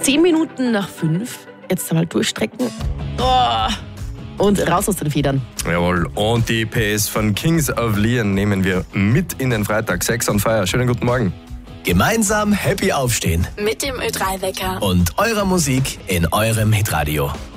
10 Minuten nach 5. Jetzt einmal durchstrecken. Oh. Und raus aus den Federn. Jawohl. Und die PS von Kings of Leon nehmen wir mit in den Freitag. 6 on Fire. Schönen guten Morgen. Gemeinsam happy aufstehen. Mit dem Ö3-Wecker. Und eurer Musik in eurem Hitradio.